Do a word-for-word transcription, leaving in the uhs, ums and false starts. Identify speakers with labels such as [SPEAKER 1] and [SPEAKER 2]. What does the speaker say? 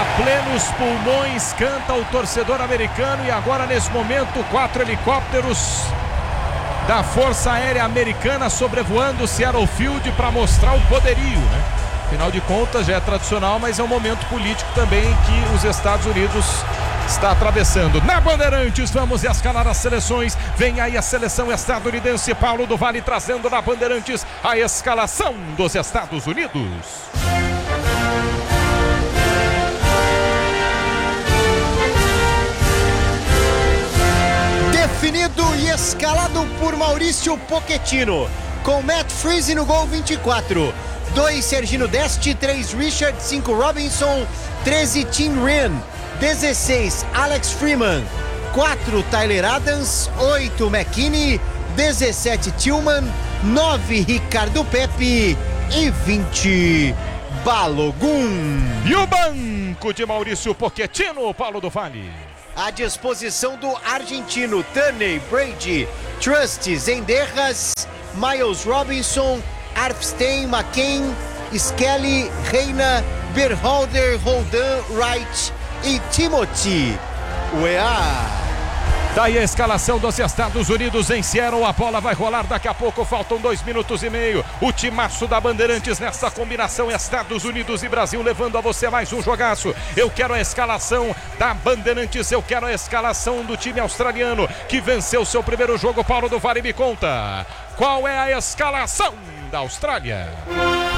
[SPEAKER 1] plenos pulmões canta o torcedor americano. E agora, nesse momento, quatro helicópteros da Força Aérea Americana sobrevoando Seattle Field para mostrar o poderio, né? Afinal de contas, já é tradicional, mas é um momento político também que os Estados Unidos está atravessando. Na Bandeirantes, vamos escalar as seleções. Vem aí a seleção estadunidense. Paulo do Vale trazendo na Bandeirantes a escalação dos Estados Unidos.
[SPEAKER 2] Definido e escalado por Maurício Pochettino, com Matt Freese no gol, vinte e quatro. dois Serginho Deste, três Richard, cinco Robinson, treze Tim Ryan, dezesseis Alex Freeman, quatro Tyler Adams, oito McKinney, dezessete Tillman, nove Ricardo Pepe e vinte Balogun.
[SPEAKER 1] E o banco de Maurício Pochettino, Paulo do Vale.
[SPEAKER 2] À disposição do argentino Turney, Brady, Trust, Zenderras, Miles Robinson, Arfstein, McCain, Skelly, Reina, Berhalder, Roldan, Wright e Timothy Weah.
[SPEAKER 1] Daí a escalação dos Estados Unidos em Seattle. A bola vai rolar daqui a pouco, faltam dois minutos e meio. O timaço da Bandeirantes nessa combinação Estados Unidos e Brasil, levando a você mais um jogaço. Eu quero a escalação da Bandeirantes, eu quero a escalação do time australiano que venceu seu primeiro jogo. Paulo do Vale, me conta, qual é a escalação da Austrália?